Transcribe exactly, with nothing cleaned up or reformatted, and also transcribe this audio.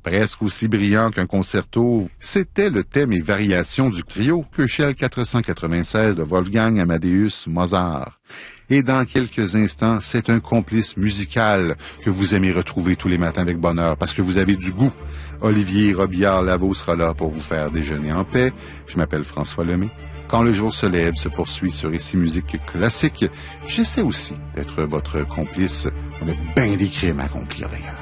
presque aussi brillant qu'un concerto. C'était le thème et variation du trio Köchel quatre cent quatre-vingt-seize de Wolfgang Amadeus Mozart. Et dans quelques instants, c'est un complice musical que vous aimez retrouver tous les matins avec bonheur parce que vous avez du goût. Olivier Robillard-Lavaux sera là pour vous faire déjeuner en paix. Je m'appelle François Lemay. Quand le jour se lève se poursuit sur Ici Musique Classique. J'essaie aussi d'être votre complice. On a bien des crimes à accomplir d'ailleurs.